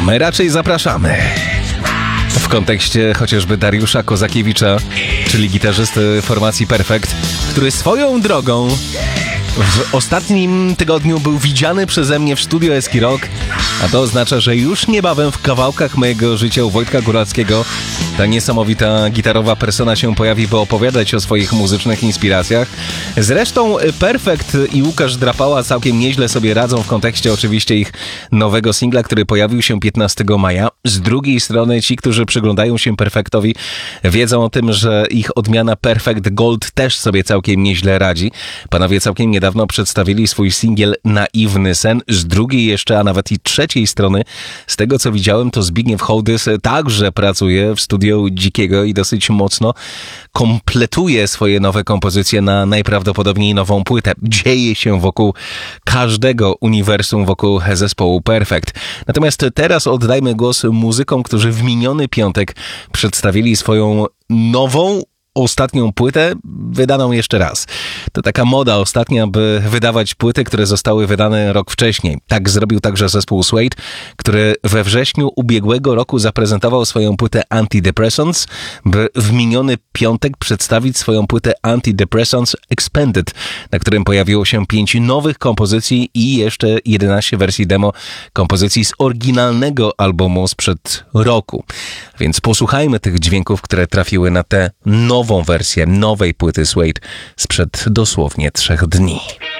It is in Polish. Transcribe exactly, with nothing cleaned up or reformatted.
my raczej zapraszamy. W kontekście chociażby Dariusza Kozakiewicza, czyli gitarzysty formacji Perfekt, który swoją drogą w ostatnim tygodniu był widziany przeze mnie w studiu Eski Rock, a to oznacza, że już niebawem w kawałkach mojego życia u Wojtka Góralskiego ta niesamowita gitarowa persona się pojawi, by opowiadać o swoich muzycznych inspiracjach. Zresztą Perfekt i Łukasz Drapała całkiem nieźle sobie radzą w kontekście oczywiście ich nowego singla, który pojawił się piętnastego maja. Z drugiej strony ci, którzy przyglądają się Perfektowi, wiedzą o tym, że ich odmiana Perfect Gold też sobie całkiem nieźle radzi. Panowie całkiem niedawno przedstawili swój singiel Naiwny Sen. Z drugiej jeszcze, a nawet i trzeciej strony, z tego co widziałem, to Zbigniew Hołdys także pracuje w studiu Dzikiego i dosyć mocno kompletuje swoje nowe kompozycje na najprawdopodobniej nową płytę. Dzieje się wokół każdego uniwersum, wokół zespołu Perfekt. Natomiast teraz oddajmy głos muzykom, którzy w miniony piątek przedstawili swoją nową, ostatnią płytę, wydaną jeszcze raz. To taka moda ostatnia, by wydawać płyty, które zostały wydane rok wcześniej. Tak zrobił także zespół Suede, który we wrześniu ubiegłego roku zaprezentował swoją płytę Antidepressants, by w miniony piątek przedstawić swoją płytę Antidepressants Expanded, na którym pojawiło się pięć nowych kompozycji i jeszcze jedenaście wersji demo kompozycji z oryginalnego albumu sprzed roku. Więc posłuchajmy tych dźwięków, które trafiły na tę nową wersję nowej płyty Suede sprzed dosłownie trzech dni.